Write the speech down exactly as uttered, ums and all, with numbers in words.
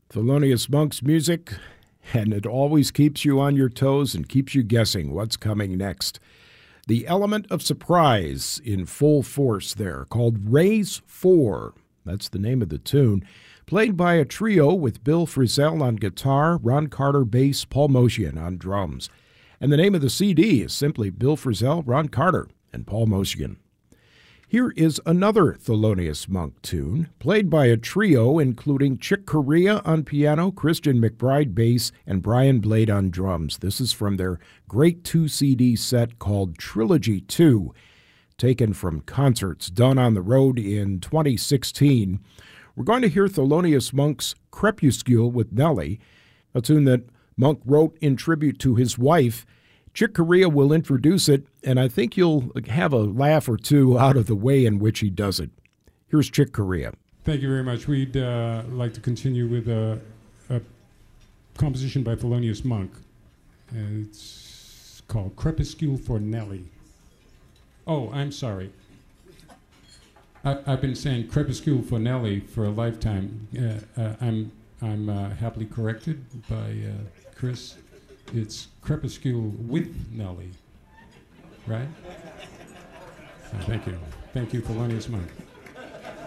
Thelonious Monk's music, and it always keeps you on your toes and keeps you guessing what's coming next. The element of surprise in full force there, called Raise four. That's the name of the tune. Played by a trio with Bill Frisell on guitar, Ron Carter bass, Paul Motian on drums. And the name of the C D is simply Bill Frisell, Ron Carter, and Paul Motian. Here is another Thelonious Monk tune, played by a trio including Chick Corea on piano, Christian McBride bass, and Brian Blade on drums. This is from their great two-C D set called Trilogy two, taken from concerts done on the road in twenty sixteen. We're going to hear Thelonious Monk's Crepuscule with Nellie, a tune that Monk wrote in tribute to his wife. Chick Corea will introduce it, and I think you'll have a laugh or two out of the way in which he does it. Here's Chick Corea. Thank you very much. We'd uh, like to continue with a, a composition by Thelonious Monk. And it's called Crepuscule for Nellie. Oh, I'm sorry. I, I've been saying Crepuscule for Nellie for a lifetime. Uh, uh, I'm I'm uh, happily corrected by uh, Chris. It's Crepuscule with Nellie, right? So thank you. Thank you, Thelonious Monk.